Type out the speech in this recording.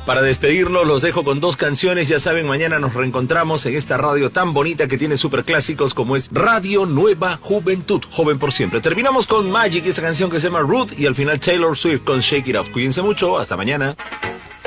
Para despedirnos, los dejo con 2 canciones. Ya saben, mañana nos reencontramos en esta radio tan bonita que tiene superclásicos como es Radio Nueva Juventud, joven por siempre. Terminamos con Magic, esa canción que se llama Ruth, y al final Taylor Swift con Shake It Up. Cuídense mucho, hasta mañana.